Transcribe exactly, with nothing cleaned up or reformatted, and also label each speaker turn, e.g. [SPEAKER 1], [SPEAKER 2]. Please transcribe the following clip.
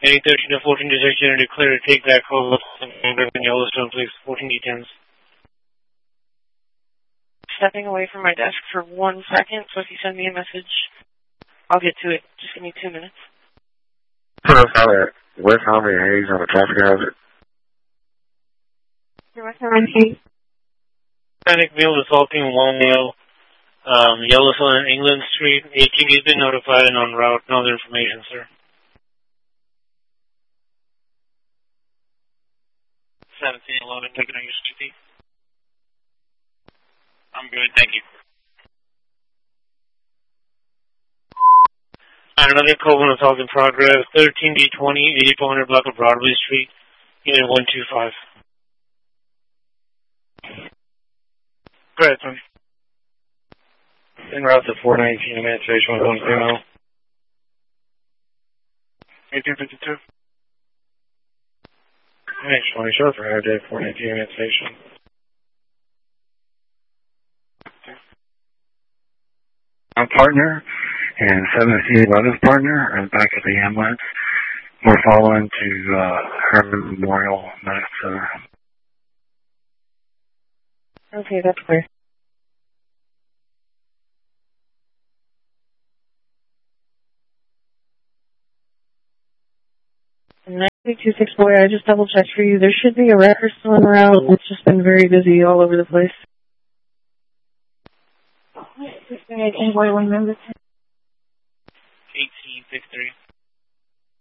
[SPEAKER 1] Heading thirteen to fourteen intersection and declare to take back call in Yellowstone, please. fourteen D tens.
[SPEAKER 2] Stepping away from my desk for one second, so if you send me a message, I'll get to it. Just give me two minutes.
[SPEAKER 3] West Harmony Hayes on a traffic hazard.
[SPEAKER 2] West Harmony Hayes.
[SPEAKER 1] Panic male assaulting one male, um, Yellowstone and England Street. eighteen has been notified and en route. No other information, sir. seventeen eleven, taking on your street. I'm good, thank you. Another Coven assault in progress. thirteen D twenty, eighty-four hundred block of Broadway Street, unit one two five. Go ahead, Tony.
[SPEAKER 3] En route to four nineteen, administration one zero.
[SPEAKER 1] eighteen fifty-two.
[SPEAKER 3] Hey, twenty show for our day, four nineteen, administration. Our partner and seven C eleven's partner are back at the ambulance. We're following to uh, Herman Memorial Medical Center.
[SPEAKER 2] Okay, that's clear. nine two six boy, I just double checked for you. There should be a wrecker still en route. It's just been very busy all over the place. eighteen six three.